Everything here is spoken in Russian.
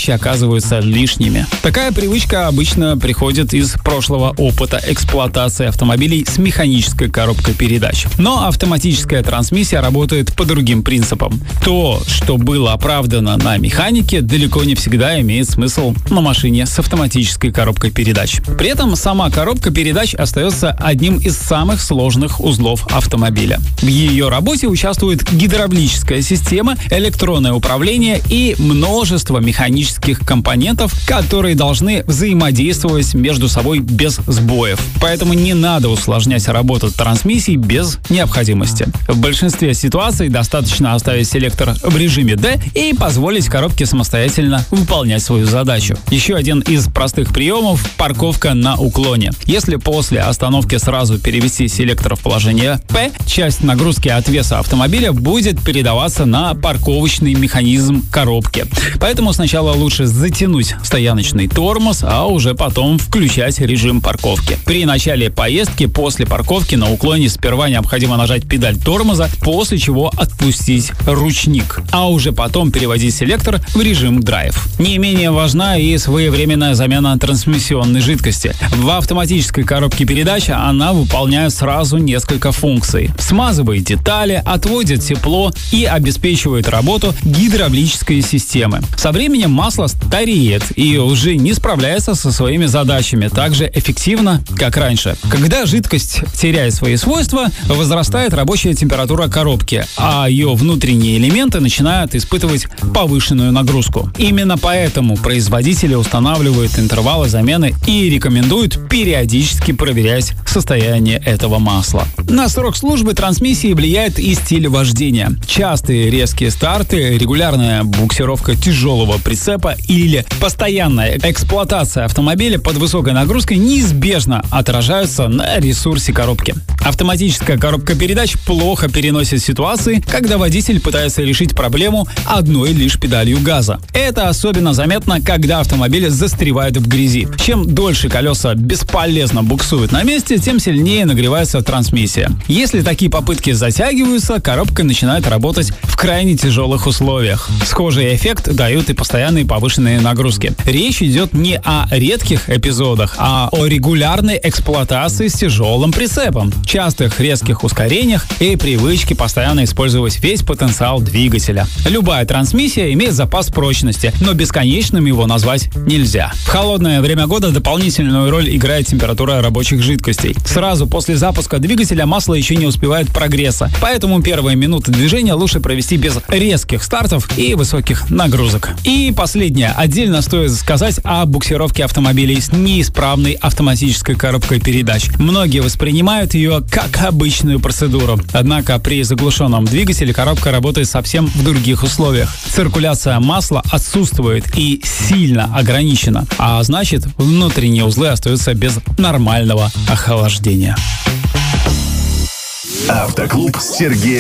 чаще оказываются лишними. Такая привычка обычно приходит из прошлого опыта эксплуатации автомобилей с механической коробкой передач. Но автоматическая трансмиссия работает по другим принципам. То, что было оправдано на механике, далеко не всегда имеет смысл на машине с автоматической коробкой передач. При этом сама коробка передач остается одним из самых сложных узлов автомобиля. В ее работе участвует гидравлическая система, электронное управление и множество механических компонентов, которые должны взаимодействовать между собой без сбоев. Поэтому не надо усложнять работу трансмиссии без необходимости. В большинстве ситуаций достаточно оставить селектор в режиме D и позволить коробке самостоятельно выполнять свою задачу. Еще один из простых приемов – парковка на уклоне. Если после остановки сразу перевести селектор в положение P, часть нагрузки от веса автомобиля будет передаваться на парковочный механизм коробки. Поэтому сначала лучше затянуть стояночный тормоз, а уже потом включать режим парковки. При начале поездки после парковки на уклоне сперва необходимо нажать педаль тормоза, после чего отпустить ручник, а уже потом переводить селектор в режим драйв. Не менее важна и своевременная замена трансмиссионной жидкости. В автоматической коробке передач она выполняет сразу несколько функций. Смазывает детали, отводит тепло и обеспечивает работу гидравлической системы. Со временем масло стареет и уже не справляется со своими задачами так же эффективно, как раньше. Когда жидкость теряет свои свойства, возрастает рабочая температура коробки, а ее внутренние элементы начинают испытывать повышенную нагрузку. Именно поэтому производители устанавливают интервалы замены и рекомендуют периодически проверять состояние этого масла. На срок службы трансмиссии влияет и стиль вождения. Частые резкие старты, регулярная буксировка тяжелого прицепа или постоянная эксплуатация автомобиля под высокой нагрузкой неизбежно отражаются на ресурсе коробки. Автоматическая коробка передач плохо переносит ситуации, когда водитель пытается решить проблему одной лишь педалью газа. Это особенно заметно, когда автомобиль застревает в грязи. Чем дольше колеса бесполезно буксуют на месте, тем сильнее нагревается трансмиссия. Если такие попытки затягиваются, коробка начинает работать в крайне тяжелых условиях. Схожий эффект дают и постоянные повышенные нагрузки. Речь идет не о редких эпизодах, а о регулярной эксплуатации с тяжелым прицепом, частых резких ускорениях и привычке постоянно использовать весь потенциал двигателя. Любая трансмиссия имеет запас прочности, но бесконечным его назвать нельзя. В холодное время года дополнительную роль играет температура рабочих жидкостей. Сразу после запуска двигателя масло еще не успевает прогреться, поэтому первые минуты движения лучше провести без резких стартов и высоких нагрузок. И последнее. Отдельно стоит сказать о буксировке автомобилей с неисправной автоматической коробкой передач. Многие воспринимают ее как обычную процедуру. Однако при заглушенном двигателе коробка работает совсем в других условиях. Циркуляция масла отсутствует и сильно ограничена, а значит, внутренние узлы остаются без нормального охлаждения. Автоклуб с Сергеем